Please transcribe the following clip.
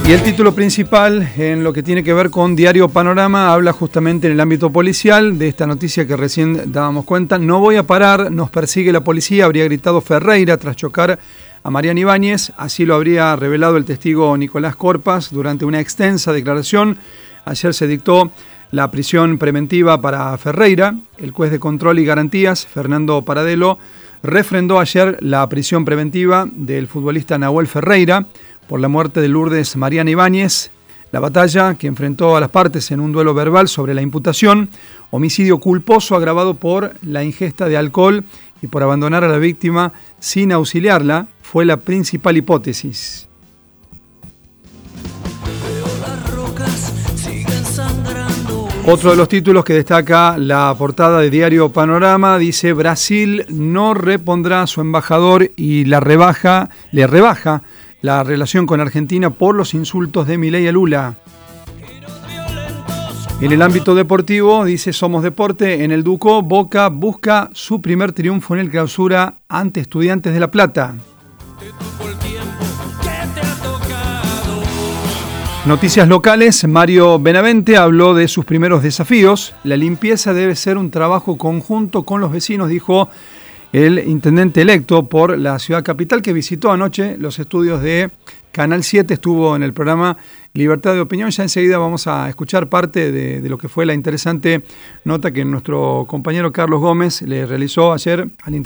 Y el título principal, en lo que tiene que ver con Diario Panorama, habla justamente en el ámbito policial de esta noticia que recién dábamos cuenta. No voy a parar, nos persigue la policía, habría gritado Ferreira tras chocar a Mariana Ibáñez. Así lo habría revelado el testigo Nicolás Corpas durante una extensa declaración. Ayer se dictó la prisión preventiva para Ferreira. El juez de control y garantías, Fernando Paradelo, refrendó ayer la prisión preventiva del futbolista Nahuel Ferreira por la muerte de Lourdes Mariana Ibáñez, la batalla que enfrentó a las partes en un duelo verbal sobre la imputación, homicidio culposo agravado por la ingesta de alcohol y por abandonar a la víctima sin auxiliarla, fue la principal hipótesis. Otro de los títulos que destaca la portada de Diario Panorama dice: Brasil no repondrá a su embajador y le rebaja la relación con Argentina por los insultos de Milei a Lula. En el ámbito deportivo, dice Somos Deporte, en el Ducó, Boca busca su primer triunfo en el Clausura ante Estudiantes de La Plata. Noticias locales, Mario Benavente habló de sus primeros desafíos. La limpieza debe ser un trabajo conjunto con los vecinos, dijo el intendente electo por la ciudad capital, que visitó anoche los estudios de Canal 7, estuvo en el programa Libertad de Opinión. Ya enseguida vamos a escuchar parte de lo que fue la interesante nota que nuestro compañero Carlos Gómez le realizó ayer al